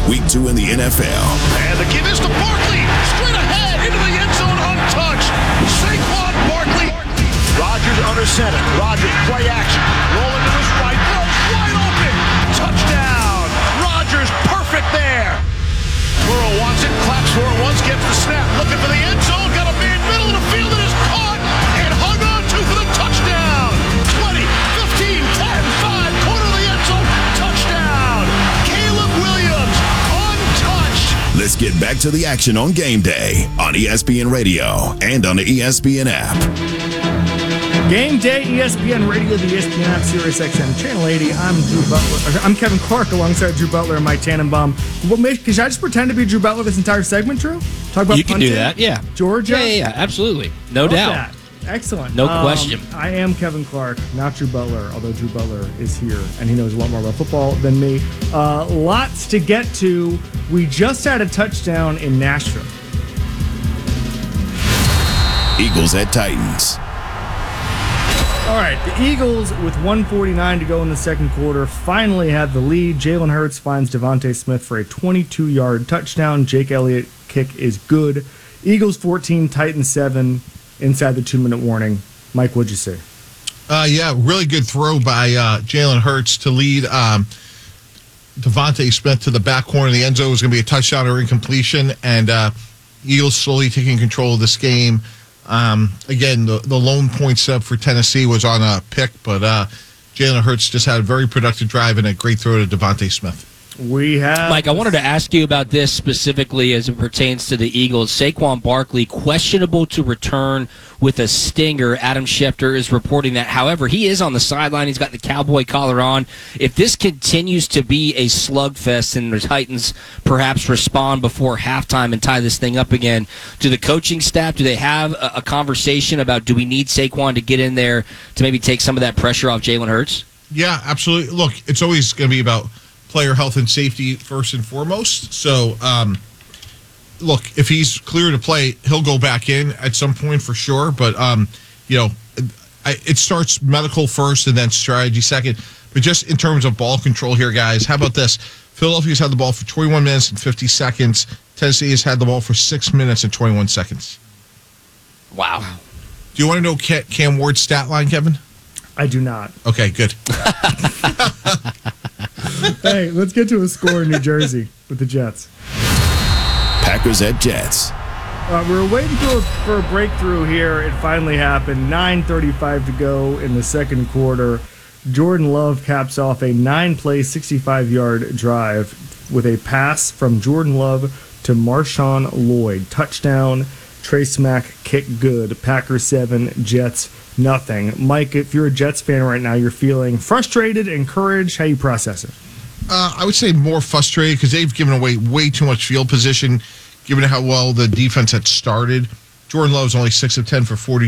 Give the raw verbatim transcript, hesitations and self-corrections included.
Week two in the N F L. And the give is to Barkley. Straight ahead into the end zone untouched. Saquon Barkley. Rodgers under center. Rodgers play action. Rolling to his right. Throws wide open. Touchdown. Rodgers perfect there. Burrow wants it. Claps for it once. Gets the snap. Looking for the end zone. Got a man middle of the field that is caught and hung on to for the touchdown. twenty, fifteen, ten, five. Corner of the end zone. Touchdown. Caleb Williams untouched. Let's get back to the action on game day on E S P N Radio and on the E S P N app. Game day, E S P N Radio, the E S P N app, Sirius X M, Channel eighty. I'm Drew Butler. I'm Kevin Clark alongside Drew Butler and Mike Tannenbaum. Well, should I just pretend to be Drew Butler this entire segment, Drew? Talk about You can punting, do that, yeah. Georgia? Yeah, yeah, yeah, absolutely. No Love doubt. that. Excellent. No Um, question. I am Kevin Clark, not Drew Butler, although Drew Butler is here, and he knows a lot more about football than me. Uh, lots to get to. We just had a touchdown in Nashville. Eagles at Titans. All right, the Eagles, with one forty-nine to go in the second quarter, finally have the lead. Jalen Hurts finds Devontae Smith for a twenty-two-yard touchdown. Jake Elliott kick is good. Eagles fourteen, Titans seven, inside the two-minute warning. Mike, what'd you say? Uh, yeah, really good throw by uh, Jalen Hurts to lead um, Devontae Smith to the back corner of the end zone. It was going to be a touchdown or incompletion, and uh, Eagles slowly taking control of this game. Um, again, the, the lone point sub for Tennessee was on a pick, but uh, Jalen Hurts just had a very productive drive and a great throw to Devontae Smith. We have... Mike, I wanted to ask you about this specifically as it pertains to the Eagles. Saquon Barkley, questionable to return with a stinger. Adam Schefter is reporting that. However, he is on the sideline. He's got the cowboy collar on. If this continues to be a slugfest and the Titans perhaps respond before halftime and tie this thing up again, do the coaching staff, do they have a, a conversation about do we need Saquon to get in there to maybe take some of that pressure off Jalen Hurts? Yeah, absolutely. Look, it's always going to be about player health and safety first and foremost. So, um, look, if he's clear to play, he'll go back in at some point for sure. But, um, you know, I, it starts medical first and then strategy second. But just in terms of ball control here, guys, how about this? Philadelphia's had the ball for twenty-one minutes and fifty seconds. Tennessee has had the ball for six minutes and twenty-one seconds. Wow. Do you want to know Cam Ward's stat line, Kevin? I do not. Okay, good. Hey, let's get to a score in New Jersey with the Jets. Packers at Jets. Uh, we were waiting for a, for a breakthrough here. It finally happened. nine thirty-five to go in the second quarter. Jordan Love caps off a nine-play, sixty-five-yard drive with a pass from Jordan Love to Marshawn Lloyd. Touchdown. Trace Mack kick good. Packers seven, Jets nothing. Mike, if you're a Jets fan right now, you're feeling frustrated, encouraged. How you process it? Uh, I would say more frustrated because they've given away way too much field position, given how well the defense had started. Jordan Love's only six of ten for forty.